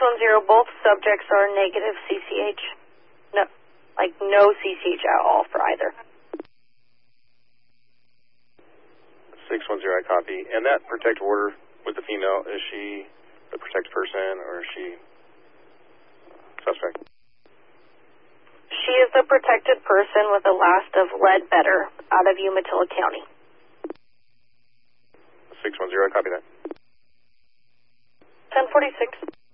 610, both subjects are negative CCH. No, like no CCH at all for either. 610, I copy. And that protective order with the female, is she the protected person or is she suspect? She is the protected person with the last of Ledbetter out of Umatilla County. 610, I copy that. 1046.